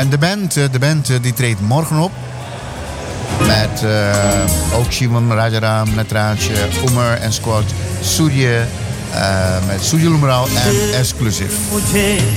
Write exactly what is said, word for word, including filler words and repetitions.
En de band, de band die treedt morgen op. Met uh, ook Shivam Rajaram, Natraj, Umar en Squad, Surya, uh, met Surya Lumrao en Exclusive.